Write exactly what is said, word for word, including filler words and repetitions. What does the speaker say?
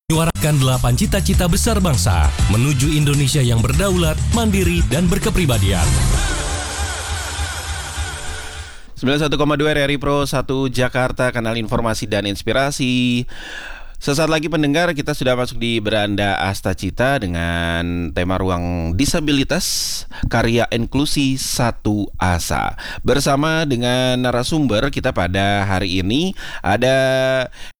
Menyuarakan delapan cita-cita besar bangsa menuju Indonesia yang berdaulat, mandiri, dan berkepribadian. sembilan puluh satu koma dua R R I Pro satu Jakarta, kanal informasi dan inspirasi. Sesaat lagi pendengar, kita sudah masuk di Beranda Astacita dengan tema Ruang Disabilitas Karya Inklusi Satu Asa. Bersama dengan narasumber kita pada hari ini ada